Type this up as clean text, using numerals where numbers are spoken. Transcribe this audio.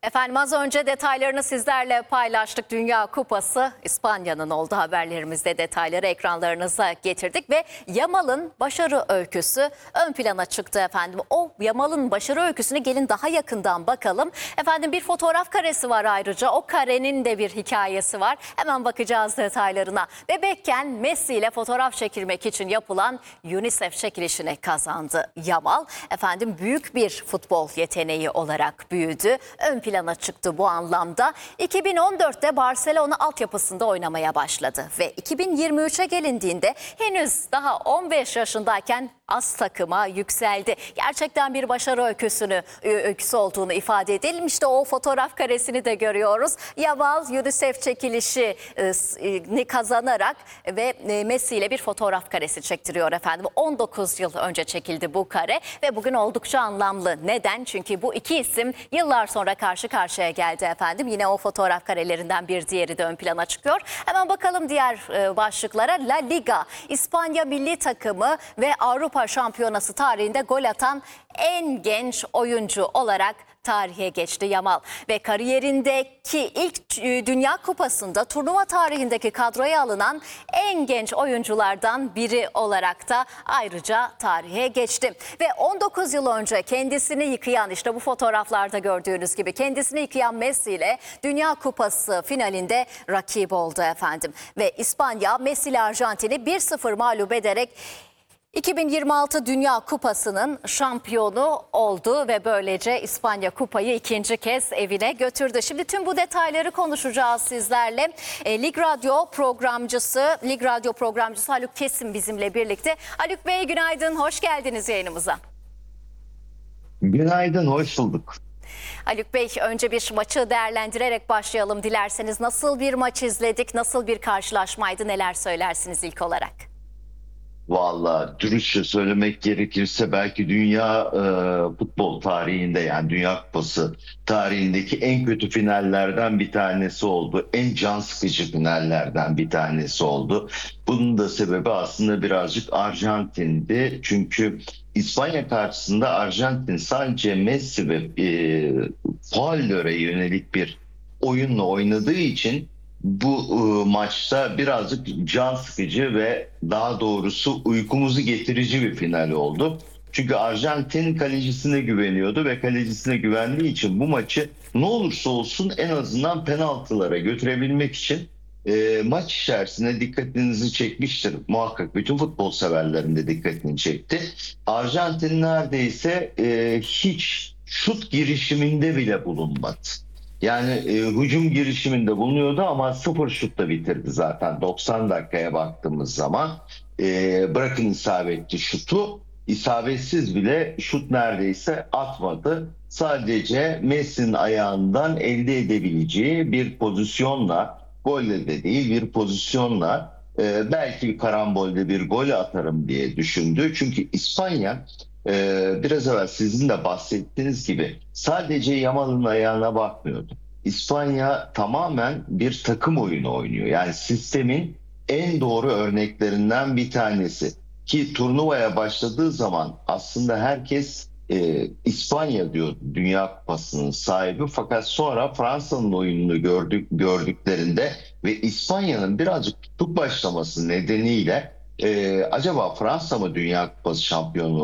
Efendim az önce detaylarını sizlerle paylaştık. Dünya Kupası İspanya'nın olduğu haberlerimizde detayları ekranlarınıza getirdik ve Yamal'ın başarı öyküsü ön plana çıktı efendim. O Yamal'ın başarı öyküsüne gelin daha yakından bakalım. Efendim bir fotoğraf karesi var ayrıca. O karenin de bir hikayesi var. Hemen bakacağız detaylarına. Bebekken Messi ile fotoğraf çekilmek için yapılan UNICEF çekilişini kazandı Yamal. Efendim büyük bir futbol yeteneği olarak büyüdü. Ön plana çıktı bu anlamda. 2014'te Barcelona altyapısında oynamaya başladı ve 2023'e gelindiğinde henüz daha 15 yaşındayken az takıma yükseldi. Gerçekten bir başarı öyküsü olduğunu ifade edelim. İşte o fotoğraf karesini de görüyoruz. Yamal UNICEF çekilişini kazanarak ve Messi ile bir fotoğraf karesi çektiriyor efendim. 19 yıl önce çekildi bu kare ve bugün oldukça anlamlı. Neden? Çünkü bu iki isim yıllar sonra karşı karşıya geldi efendim. Yine o fotoğraf karelerinden bir diğeri de ön plana çıkıyor. Hemen bakalım diğer başlıklara. La Liga, İspanya milli takımı ve Avrupa Şampiyonası tarihinde gol atan en genç oyuncu olarak tarihe geçti Yamal. Ve kariyerindeki ilk Dünya Kupası'nda turnuva tarihindeki kadroya alınan en genç oyunculardan biri olarak da ayrıca tarihe geçti. Ve 19 yıl önce kendisini yıkayan, işte bu fotoğraflarda gördüğünüz gibi kendisini yıkayan Messi ile Dünya Kupası finalinde rakip oldu efendim. Ve İspanya Messi ile Arjantin'i 1-0 mağlup ederek 2026 Dünya Kupası'nın şampiyonu oldu ve böylece İspanya kupayı ikinci kez evine götürdü. Şimdi tüm bu detayları konuşacağız sizlerle. Lig Radyo programcısı Haluk Kesim bizimle birlikte. Haluk Bey günaydın, hoş geldiniz yayınımıza. Günaydın, hoş bulduk. Haluk Bey, önce bir maçı değerlendirerek başlayalım dilerseniz. Nasıl bir maç izledik, nasıl bir karşılaşmaydı, neler söylersiniz ilk olarak? Vallahi dürüstçe söylemek gerekirse belki dünya futbol tarihinde, yani Dünya Kupası tarihindeki en kötü finallerden bir tanesi oldu. En can sıkıcı finallerden bir tanesi oldu. Bunun da sebebi aslında birazcık Arjantin'di. Çünkü İspanya karşısında Arjantin sadece Messi ve faullere yönelik bir oyunla oynadığı için bu maçta birazcık can sıkıcı ve daha doğrusu uykumuzu getirici bir final oldu. Çünkü Arjantin kalecisine güveniyordu ve kalecisine güvendiği için bu maçı ne olursa olsun en azından penaltılara götürebilmek için maç içerisinde dikkatinizi çekmiştir. Muhakkak bütün futbol severlerin de dikkatini çekti. Arjantin neredeyse hiç şut girişiminde bile bulunmadı. Yani hücum girişiminde bulunuyordu ama 0 şutla bitirdi zaten 90 dakikaya baktığımız zaman. Bırakın isabetli şutu, isabetsiz bile şut neredeyse atmadı. Sadece Messi'nin ayağından elde edebileceği bir pozisyonla, golle de değil bir pozisyonla belki bir karambolde bir gol atarım diye düşündü. Çünkü İspanya biraz evvel sizin de bahsettiğiniz gibi sadece Yamal'ın ayağına bakmıyordu. İspanya tamamen bir takım oyunu oynuyor. Yani sistemin en doğru örneklerinden bir tanesi. Ki turnuvaya başladığı zaman aslında herkes İspanya diyor Dünya Kupası'nın sahibi. Fakat sonra Fransa'nın oyununu gördüklerinde ve İspanya'nın birazcık tutuk başlaması nedeniyle acaba Fransa mı Dünya Kupası şampiyonu